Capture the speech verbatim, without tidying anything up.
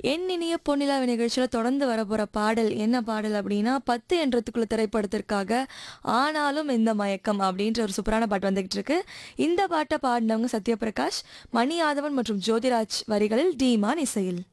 என் இனிய பொன்னிலாவை நிகழ்ச்சியில தொடர்ந்து வரப்போற பாடல் என்ன பாடல் அப்படின்னா பத்து என்றதுக்குள்ள திரைப்படத்திற்காக ஆனாலும் இந்த மயக்கம் அப்படின்ற ஒரு சூப்பரான பாட்டு வந்துகிட்டு இருக்கு. இந்த பாட்டை பாடினவங்க சத்யபிரகாஷ், மணி ஆதவன் மற்றும் ஜோதிராஜ் வரிகளில் டீமான் இசையில்.